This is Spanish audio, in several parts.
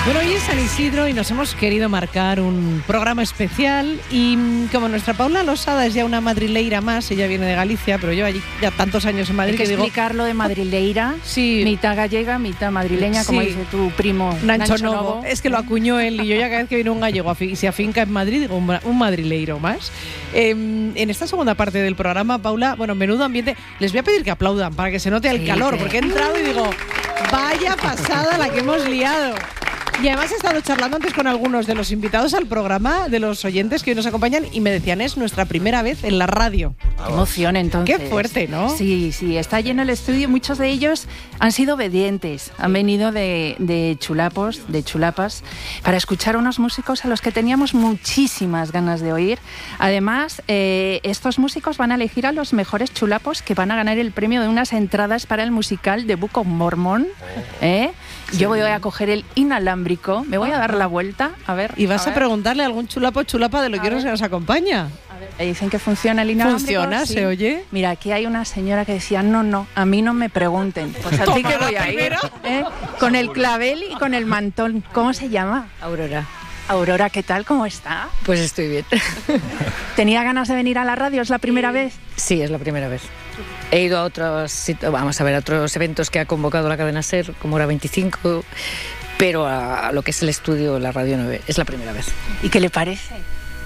Bueno, hoy es San Isidro y nos hemos querido marcar un programa especial y como nuestra Paula Losada es ya una madrileira más, ella viene de Galicia, pero lleva allí ya tantos años en Madrid. Hay que digo, explicarlo de madrileira, sí, mitad gallega, mitad madrileña, como dice tu primo Nancho Novo. Es que lo acuñó él y yo ya cada vez que viene un gallego y se afinca en Madrid, digo un madrileiro más. En esta segunda parte del programa, Paula, bueno, menudo ambiente, les voy a pedir que aplaudan para que se note el calor, porque he entrado y digo, vaya pasada la que hemos liado. Y además he estado charlando antes con algunos de los invitados al programa, de los oyentes que hoy nos acompañan, y me decían, es nuestra primera vez en la radio. Qué emoción, entonces. Qué fuerte, ¿no? Sí, está lleno el estudio. Muchos de ellos han sido obedientes, han venido de chulapas, para escuchar unos músicos a los que teníamos muchísimas ganas de oír. Además, estos músicos van a elegir a los mejores chulapos que van a ganar el premio de unas entradas para el musical de Book of Mormon. Sí. Yo voy a coger el inalámbrico, me voy a dar la vuelta, a ver. Y vas a preguntarle a algún chulapa de lo que nos acompaña. A ver, dicen que funciona el inalámbrico. ¿Funciona? Sí. ¿Se oye? Mira, aquí hay una señora que decía, no, a mí no me pregunten. Pues a ti que voy a ir, con el clavel y con el mantón. ¿Cómo se llama? Aurora, ¿qué tal? ¿Cómo está? Pues estoy bien. ¿Tenía ganas de venir a la radio? ¿Es la primera vez? Sí, es la primera vez. He ido a otros eventos que ha convocado la cadena SER, como Hora 25, pero a lo que es el estudio, la Radio 9, es la primera vez. ¿Y qué le parece?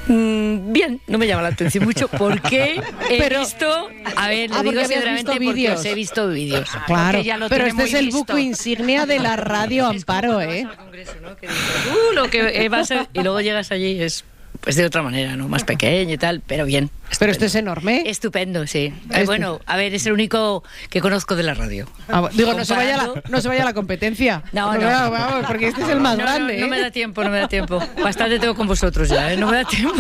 Bien, no me llama la atención mucho porque he visto, lo digo sinceramente porque os he visto vídeos. Claro, pero este es el buco insignia de la radio Amparo, ¿eh? Congreso, ¿no? Que dices, lo que va a ser, y luego llegas allí es pues de otra manera, ¿no? Más pequeño y tal, pero bien. Estupendo. Pero este es enorme. Estupendo, sí. Bueno, a ver, es el único que conozco de la radio. Digo, no se vaya la competencia. No. Vamos, porque este es el más grande. No me da tiempo. Bastante tengo con vosotros ya, ¿eh? No me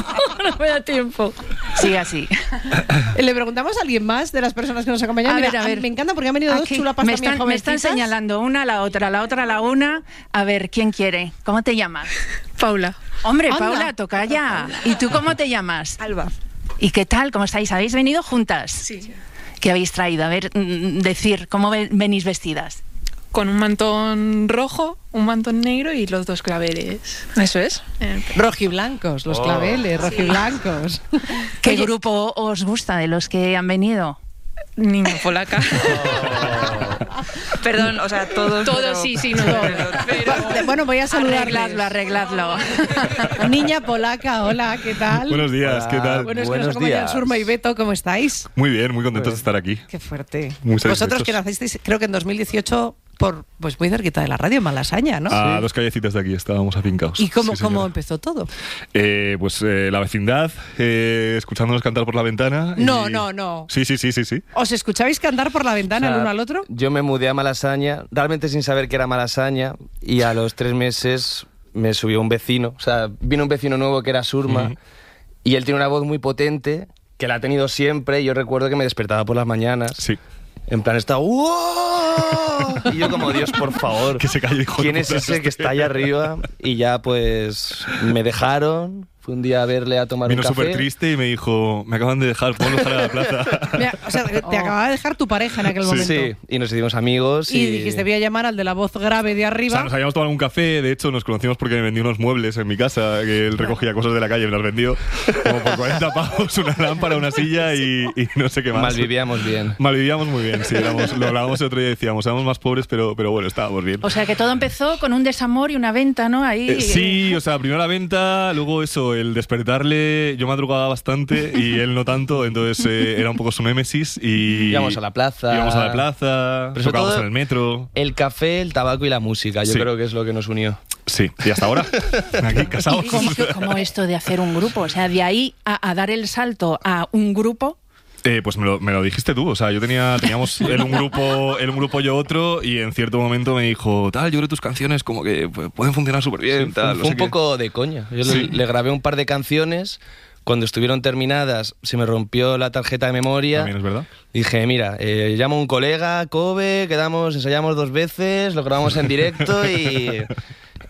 da tiempo. Sí, así. Le preguntamos a alguien más de las personas que nos acompañan. A ver. Me encanta porque han venido dos chulapas también jovencitas. Me están señalando una a la otra a la una. A ver, ¿quién quiere? ¿Cómo te llamas? Paula. Hombre, anda. Paula, toca ya. ¿Y tú cómo te llamas? Alba. ¿Y qué tal? ¿Cómo estáis? ¿Habéis venido juntas? Sí. ¿Qué habéis traído? A ver, decir, ¿cómo venís vestidas? Con un mantón rojo, un mantón negro y los dos claveles. Eso es. Rojiblancos, los claveles, rojiblancos. ¿Qué grupo os gusta de los que han venido? Niña polaca. Perdón, o sea, todos. Todos, sí, no. Pero... Bueno, voy a saludarles. Arregladlo. Niña polaca, hola, ¿qué tal? Buenos días, ¿qué tal? Bueno, es que nos acompañan Surma y Beto, ¿cómo estáis? Muy bien, muy contentos de estar aquí. Qué fuerte. Muy Vosotros que nacisteis, creo que en 2018... pues muy cerquita de la radio, en Malasaña, ¿no? A 2 callecitas de aquí estábamos afincados. ¿Y cómo empezó todo? La vecindad, escuchándonos cantar por la ventana. No. Sí. ¿Os escuchabais cantar por la ventana el uno al otro? Yo me mudé a Malasaña, realmente sin saber que era Malasaña, y a los 3 meses me subió un vecino. O sea, vino un vecino nuevo que era Surma, y él tiene una voz muy potente, que la ha tenido siempre, y yo recuerdo que me despertaba por las mañanas. Sí. En plan, estaba ¡wow! Y yo como, Dios, por favor, que se calle, hijo ¿quién es ese que está allá arriba? Y ya pues me dejaron. Fui un día a verle a tomar un café. Vino súper triste y me dijo, me acaban de dejar, ponlo para la plaza. O sea, te acababa de dejar tu pareja en aquel momento. Sí, y nos hicimos amigos. Y dijiste, voy a llamar al de la voz grave de arriba. O sea, nos habíamos tomado un café, de hecho nos conocimos porque me vendió unos muebles en mi casa, que él recogía cosas de la calle y me las vendió como por 40 pavos, una lámpara, una silla y no sé qué más. Malvivíamos bien. Malvivíamos muy bien, sí. Lo hablábamos el otro día y decíamos, éramos más pobres, pero bueno, estábamos bien. O sea, que todo empezó con un desamor y una venta, ¿no? Ahí. Sí, o sea, primero la venta, luego eso, el despertarle. Yo madrugaba bastante y él no tanto, entonces era un poco su némesis y... Íbamos a la plaza, tocábamos en el metro. El café, el tabaco y la música, yo creo que es lo que nos unió. Sí, y hasta ahora, aquí casados. ¿Cómo esto de hacer un grupo? O sea, de ahí a dar el salto a un grupo... Pues me lo dijiste tú, o sea, teníamos él un grupo, yo otro, y en cierto momento me dijo, yo creo que tus canciones como que pueden funcionar súper bien, sí, tal. Fue un poco de coña. Yo le grabé un par de canciones, cuando estuvieron terminadas se me rompió la tarjeta de memoria. También es verdad. Dije, mira, llamo a un colega, Kobe, ensayamos 2 veces, lo grabamos en directo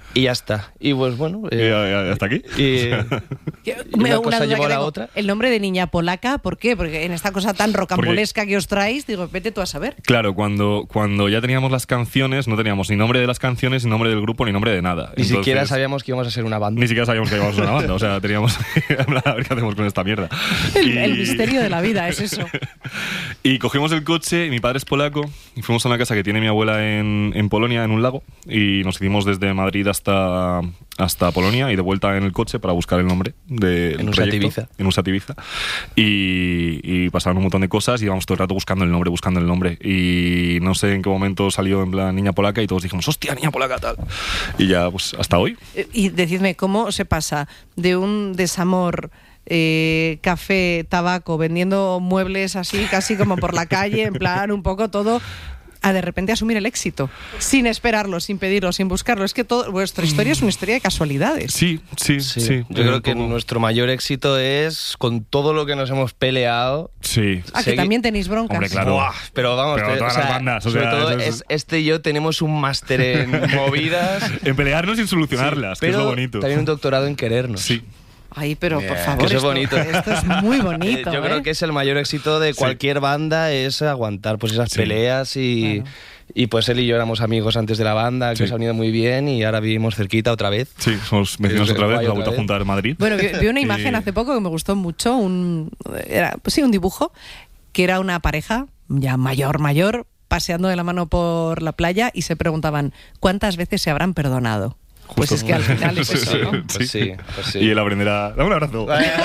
Y ya está. Y pues bueno... ¿Hasta aquí? Y una cosa duda llevó que a la tengo. otra. El nombre de Niña Polaca, ¿por qué? Porque en esta cosa tan rocambolesca que os traéis, digo, vete tú a saber. Claro, cuando ya teníamos las canciones, no teníamos ni nombre de las canciones, ni nombre del grupo, ni nombre de nada. Ni siquiera sabíamos que íbamos a ser una banda. Ni siquiera sabíamos que íbamos a ser una banda. O sea, teníamos... a ver qué hacemos con esta mierda. El misterio de la vida es eso. Y cogimos el coche, y mi padre es polaco, y fuimos a una casa que tiene mi abuela en Polonia, en un lago, y nos hicimos desde Madrid hasta Polonia y de vuelta en el coche para buscar el nombre del Usat proyecto. En Usat Ibiza. Y pasaron un montón de cosas y íbamos todo el rato buscando el nombre. Y no sé en qué momento salió en plan Niña Polaca y todos dijimos, hostia, Niña Polaca, tal. Y ya, pues hasta hoy. Y decidme, ¿cómo se pasa de un desamor... café, tabaco, vendiendo muebles así, casi como por la calle, en plan un poco todo, a de repente asumir el éxito, sin esperarlo, sin pedirlo, sin buscarlo? Es que vuestra historia es una historia de casualidades. Sí. Yo creo que nuestro mayor éxito es con todo lo que nos hemos peleado. Sí. Que también tenéis broncas. Hombre, claro. Buah, pero vamos, Pero todas las bandas, o sobre sea, todo eso es- este y yo tenemos un máster en movidas. En pelearnos y solucionarlas, que es pero lo bonito. también un doctorado en querernos. Sí. Ay, pero por Bien, favor, que eso es bonito. esto es muy bonito. Yo creo que es el mayor éxito de cualquier banda, es aguantar pues esas peleas y... Claro. Y pues él y yo éramos amigos antes de la banda, que Sí. se ha unido muy bien y ahora vivimos cerquita otra vez. Sí, somos vecinos Es otra vez, guay nos ha otra vuelto a vez. juntar Madrid. Bueno, vi una imagen Y- hace poco que me gustó mucho, un dibujo, que era una pareja ya mayor, paseando de la mano por la playa y se preguntaban, ¿cuántas veces se habrán perdonado? Pues Justo. es que al final es Sí, eso, ¿no? Pues sí, pues sí. Y él aprenderá. Dame un abrazo.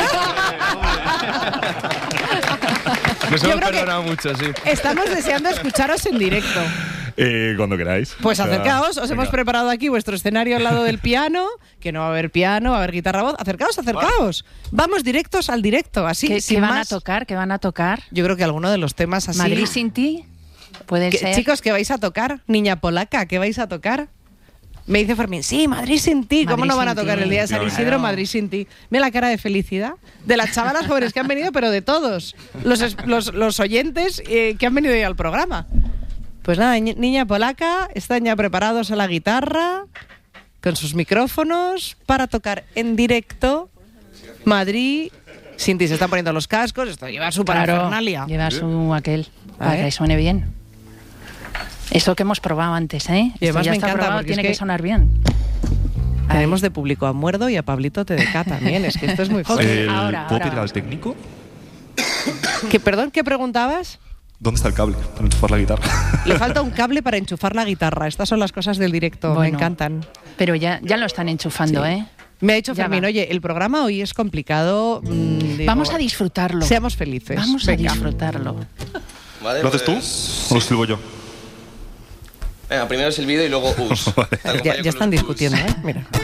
Nos Yo hemos creo que- perdonado mucho, sí. Estamos deseando escucharos en directo. Cuando queráis. Pues O sea, acercaos, os venga. hemos preparado aquí vuestro escenario al lado del piano, que no va a haber piano, va a haber guitarra voz. Acercaos. Vamos directos al directo, así ¿Qué sin van más. a tocar? ¿Qué van a tocar? Yo creo que alguno de los temas así. ¿Madrid sin ti? ¿Puede ser? Chicos, ¿qué vais a tocar? Niña Polaca, ¿qué vais a tocar? Me dice Fermín, sí, Madrid sin ti. ¿Cómo Madrid no van a sin tocar ti? el día de San Claro. Isidro, Madrid sin ti? Mira la cara de felicidad de las chavalas jóvenes que han venido, pero de todos. Los oyentes que han venido hoy al programa. Pues nada, Niña Polaca, están ya preparados a la guitarra, con sus micrófonos, para tocar en directo Madrid sin ti. Se están poniendo los cascos, esto lleva su parafernalia. Lleva su aquel, A para ver. que suene bien. Eso que hemos probado antes, ¿eh? Y además Esto ya me está encanta, probado, porque tiene es que que sonar bien. Tenemos de público a Muerdo y a Pablito TDK también, es que esto es muy fuerte. Ahora, ¿Puedo ahora. pedir al técnico? Perdón, ¿qué preguntabas? ¿Dónde está el cable para enchufar la guitarra? Le falta un cable para enchufar la guitarra. Estas son las cosas del directo, me Bueno. encantan. Pero ya lo están enchufando, ¿eh? Me ha dicho Ya Fermín, va. oye, el programa hoy es complicado. Digo, Vamos a disfrutarlo. Seamos felices. Vamos Venga. a disfrutarlo. Vale, ¿Lo haces tú pues- o lo silbo yo? Venga, primero silbido y luego us. Vale. Te acompaño Ya con están los us. discutiendo, ¿eh? Mira.